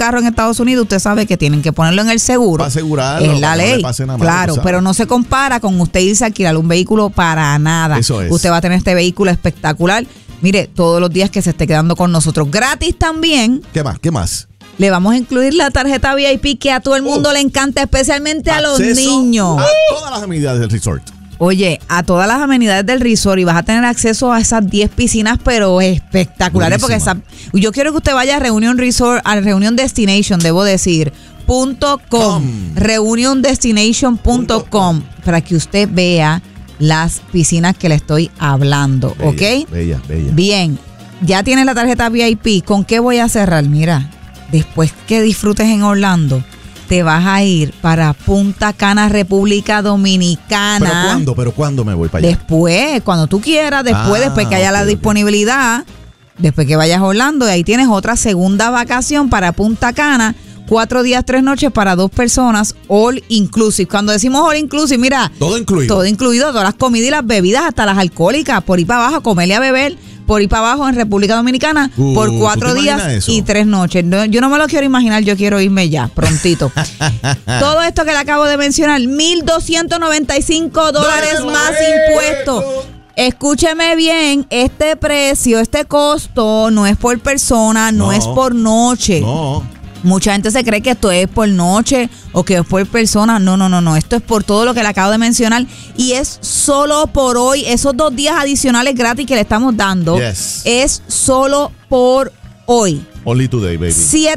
carro en Estados Unidos, usted sabe que tienen que ponerlo en el seguro. Para asegurarlo. Es la ley. No le pase nada malo, claro, pero no se compara con usted irse a alquilar un vehículo para nada. Eso es. Usted va a tener este vehículo espectacular. Mire, todos los días que se esté quedando con nosotros. Gratis también. ¿Qué más? ¿Qué más? Le vamos a incluir la tarjeta VIP que a todo el mundo le encanta, especialmente a los Acceso niños. A todas las amenidades del resort. Oye, a todas las amenidades del resort y vas a tener acceso a esas 10 piscinas, pero espectaculares. Buenísima. Porque yo quiero que usted vaya a Reunion Resort, a Reunion Destination, debo decir, .com, reuniondestination.com, para que usted vea las piscinas que le estoy hablando, Bella, ¿ok? Bella. Bien, ya tienes la tarjeta VIP. ¿Con qué voy a cerrar? Mira, después que disfrutes en Orlando, te vas a ir para Punta Cana, República Dominicana. ¿Pero cuándo me voy para allá? Después, cuando tú quieras, después que haya la disponibilidad, después que vayas a Orlando, y ahí tienes otra segunda vacación para Punta Cana, 4 días, 3 noches para 2 personas, all inclusive. Cuando decimos all inclusive, mira, Todo incluido. todo incluido, todas las comidas y las bebidas, hasta las alcohólicas, por ir para abajo, a comer y a beber, por ir para abajo en República Dominicana, por 4 ¿tú te días imaginas eso? y 3 noches. No, yo no me lo quiero imaginar, yo quiero irme ya, prontito. Todo esto que le acabo de mencionar, $1,295 más impuestos. Escúcheme bien, este precio, este costo no es por persona, no es por noche. No. Mucha gente se cree que esto es por noche o que es por persona. No. Esto es por todo lo que le acabo de mencionar. Y es solo por hoy. Esos 2 días adicionales gratis que le estamos dando. Yes. Es solo por hoy. Only today, baby.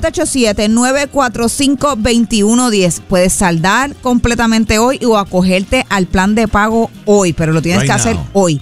787-945-2110. Puedes saldar completamente hoy o acogerte al plan de pago hoy, pero lo tienes Right que hacer now. hoy.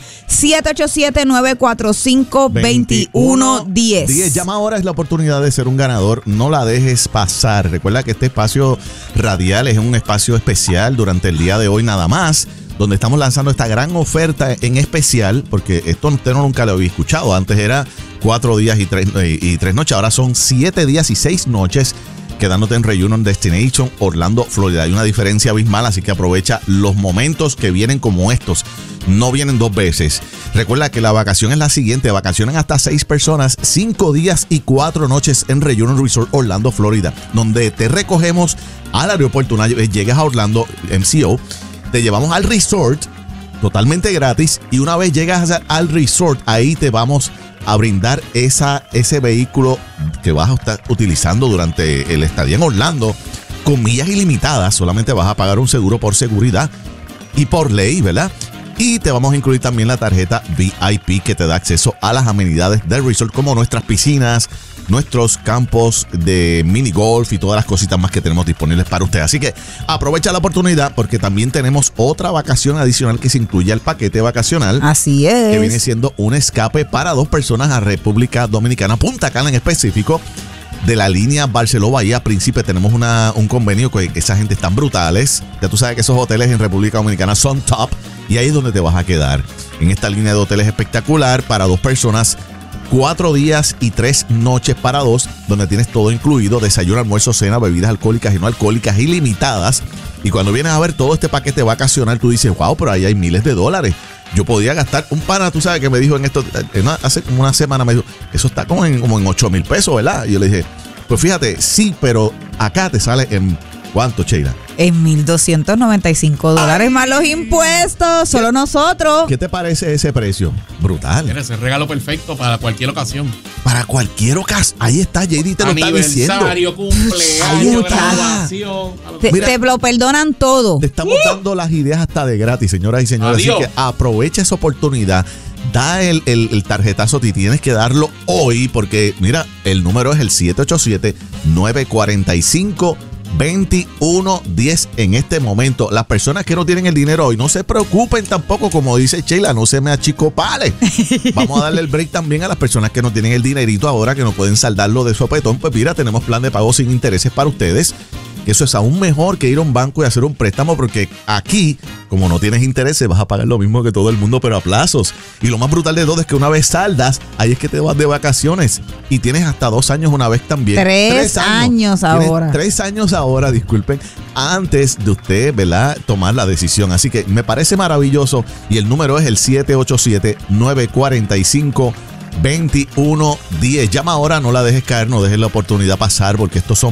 787-945-2110. Llama ahora, es la oportunidad de ser un ganador. No la dejes pasar. Recuerda que este espacio radial es un espacio especial durante el día de hoy nada más, donde estamos lanzando esta gran oferta en especial, porque esto usted nunca lo había escuchado. Antes era 4 días y 3 noches, ahora son 7 días y 6 noches quedándote en Reunion Destination, Orlando, Florida. Hay una diferencia abismal, así que aprovecha los momentos que vienen como estos. No vienen 2 veces. Recuerda que la vacación es la siguiente: vacacionan hasta 6 personas, 5 días y 4 noches en Reunion Resort, Orlando, Florida, donde te recogemos al aeropuerto. Una vez llegas a Orlando, MCO, te llevamos al resort totalmente gratis, y una vez llegas al resort, ahí te vamos a brindar ese vehículo que vas a estar utilizando durante el estadía en Orlando con millas ilimitadas. Solamente vas a pagar un seguro por seguridad y por ley, ¿verdad? Y te vamos a incluir también la tarjeta VIP, que te da acceso a las amenidades del resort, como nuestras piscinas, nuestros campos de mini golf y todas las cositas más que tenemos disponibles para usted. Así que aprovecha la oportunidad, porque también tenemos otra vacación adicional que se incluye al paquete vacacional. Así es. Que viene siendo un escape para 2 personas a República Dominicana, Punta Cana en específico. De la línea Barceló-Bahía Príncipe tenemos un convenio con esa gente tan brutales. Ya tú sabes que esos hoteles en República Dominicana son top, y ahí es donde te vas a quedar. En esta línea de hoteles espectacular para 2 personas, 4 días y 3 noches para 2, donde tienes todo incluido: desayuno, almuerzo, cena, bebidas alcohólicas y no alcohólicas ilimitadas. Y cuando vienes a ver todo este paquete vacacional, tú dices, wow, pero ahí hay miles de dólares. Yo podía gastar, un pana, tú sabes que me dijo hace como una semana, me dijo, eso está como en $8,000 pesos, ¿verdad? Y yo le dije, pues fíjate, sí, pero acá te sale en ¿cuánto, Sheila? En $1,295 más los impuestos, solo nosotros. ¿Qué te parece ese precio? Brutal. Mira, ese regalo perfecto para cualquier ocasión. Para cualquier ocasión. Ahí está, JD te lo está diciendo. Aniversario, Ahí cumpleaños, está. graduación. Te lo perdonan todo. Te estamos dando las ideas hasta de gratis, señoras y señores. Adiós. Así que aprovecha esa oportunidad. Da el tarjetazo, y tienes que darlo hoy, porque mira, el número es el 787-945-2110 en este momento. Las personas que no tienen el dinero hoy, no se preocupen tampoco, como dice Sheila, no se me achicopale. Vamos a darle el break también a las personas que no tienen el dinerito ahora, que no pueden saldarlo de sopetón. Pues mira, tenemos plan de pago sin intereses para ustedes, que eso es aún mejor que ir a un banco y hacer un préstamo, porque aquí, como no tienes intereses, vas a pagar lo mismo que todo el mundo, pero a plazos. Y lo más brutal de todo es que una vez saldas, ahí es que te vas de vacaciones, y tienes hasta 2 años una vez también. 3 años ahora. 3 años ahora, disculpen, antes de usted, ¿verdad?, tomar la decisión. Así que me parece maravilloso, y el número es el 787-945-2110. Llama ahora, no la dejes caer, no dejes la oportunidad pasar, porque estos son